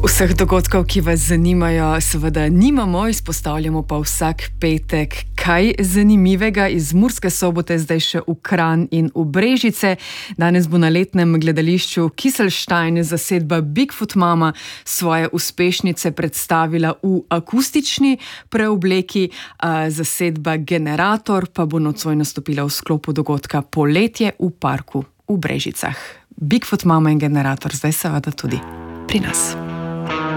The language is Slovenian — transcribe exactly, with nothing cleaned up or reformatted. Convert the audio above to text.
Vseh dogodkov, ki vas zanimajo, seveda nimamo, izpostavljamo pa vsak petek kaj zanimivega iz Murske Sobote, zdaj še v Kranj in v Brežice. Danes bo na letnem gledališču Kieselstein zasedba Bigfoot Mama svoje uspešnice predstavila v akustični preobleki, zasedba Generator pa bo nocoj nastopila v sklopu dogodka Poletje v parku v Brežicah. Bigfoot Mama in Generator zdaj seveda tudi pri nas.